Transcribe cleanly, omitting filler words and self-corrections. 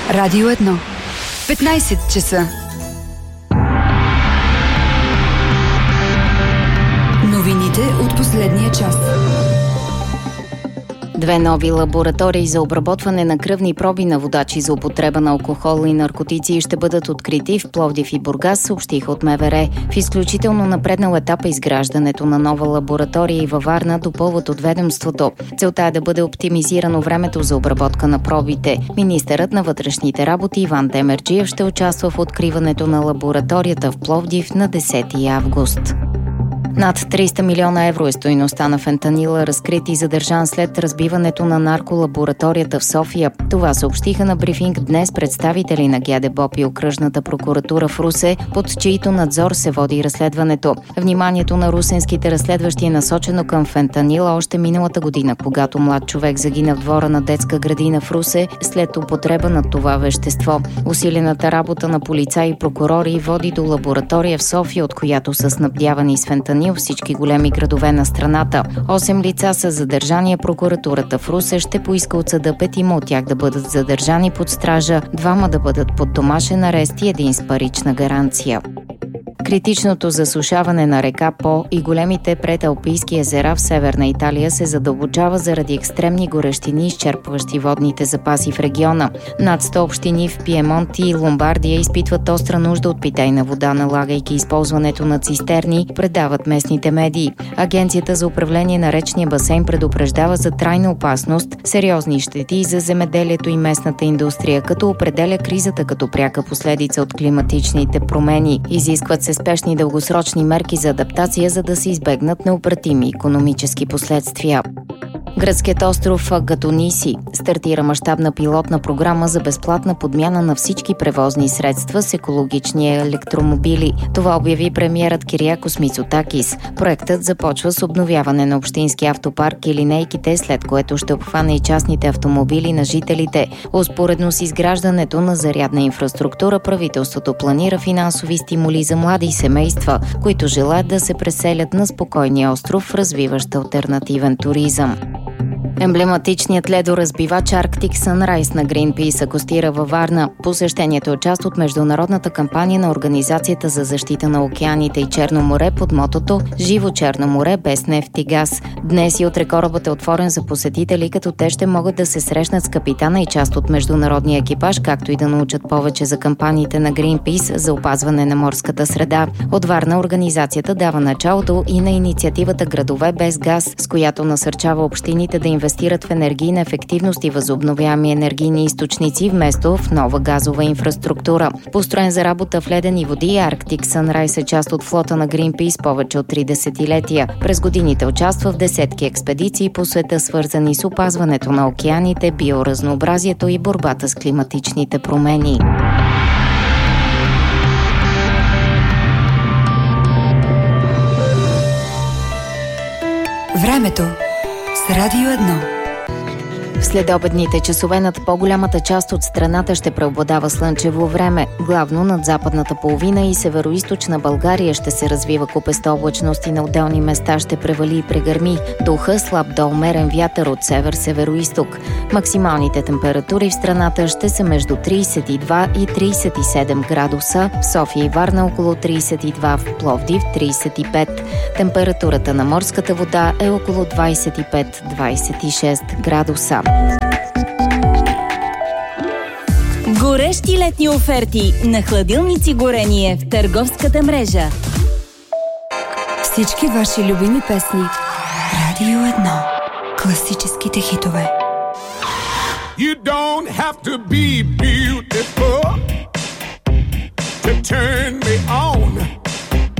Радио 1. 15 часа. Новините от последния час. 2 нови лаборатории за обработване на кръвни проби на водачи за употреба на алкохол и наркотици ще бъдат открити в Пловдив и Бургас, съобщиха от МВР. В изключително напреднал етап е изграждането на нова лаборатория и във Варна, допълват от ведомството. Целта е да бъде оптимизирано времето за обработка на пробите. Министърът на вътрешните работи Иван Демерджиев ще участва в откриването на лабораторията в Пловдив на 10 август. Над 300 милиона евро е стойността на фентанила, разкрит и задържан след разбиването на нарколабораторията в София. Това съобщиха на брифинг днес представители на ГДБОП и окръжната прокуратура в Русе, под чието надзор се води разследването. Вниманието на русенските разследващи е насочено към фентанила още миналата година, когато млад човек загина в двора на детска градина в Русе след употреба на това вещество. Усилената работа на полицаи и прокурори води до лаборатория в София, от която са снабдявани с фентанил всички големи градове на страната. 8 лица са задържани, а прокуратурата в Русе ще поиска от съда 5 от тях да бъдат задържани под стража, 2 да бъдат под домашен арест и 1 с парична гаранция. Критичното засушаване на река По и големите предалпийски езера в Северна Италия се задълбочава заради екстремни горещини, изчерпващи водните запаси в региона. Над 100 общини в Пиемонт и Ломбардия изпитват остра нужда от питейна вода, налагайки използването на цистерни, предават местните медии. Агенцията за управление на речния басейн предупреждава за трайна опасност, сериозни щети за земеделието и местната индустрия, като определя кризата като пряка последица от климатичните промени. Изискват се спешни дългосрочни мерки за адаптация, за да се избегнат необратими икономически последствия. Гръцкият остров Гатониси стартира мащабна пилотна програма за безплатна подмяна на всички превозни средства с екологични електромобили. Това обяви премиерът Кириакос Мицотакис. Проектът започва с обновяване на общински автопарк и линейките, след което ще обхване и частните автомобили на жителите. Успоредно с изграждането на зарядна инфраструктура, правителството планира финансови стимули за млади семейства, които желаят да се преселят на спокойния остров в развиващ алтернативен туризъм. Емблематичният ледоразбивач Arctic Sunrise на Greenpeace акостира във Варна. Посещението е част от международната кампания на Организацията за защита на океаните и Черно море под мотото «Живо Черно море без нефт и газ». Днес и утре корабът е отворен за посетители, като те ще могат да се срещнат с капитана и част от международния екипаж, както и да научат повече за кампаниите на Greenpeace за опазване на морската среда. От Варна организацията дава началото и на инициативата «Градове без газ», с която насърчава общините да инвестират в енергийна ефективност и възобновяеми енергийни източници вместо в нова газова инфраструктура. Построен за работа в ледени води, Arctic Sunrise е част от флота на Greenpeace повече от 3 десетилетия. През годините участва в десетки експедиции по света, свързани с опазването на океаните, биоразнообразието и борбата с климатичните промени. Времето с Радио 1. В следобедните часове над по-голямата част от страната ще преобладава слънчево време. Главно над западната половина и североизточна България ще се развива купеста облачност и на отделни места ще превали и прегърми. Духа слаб до умерен вятър от север-североизток. Максималните температури в страната ще са между 32 и 37 градуса. В София и Варна около 32, в Пловдив 35. Температурата на морската вода е около 25-26 градуса. Горещи летни оферти на хладилници горение в търговската мрежа. Всички ваши любими песни. Радио 1. Класическите хитове. You don't have to be beautiful to turn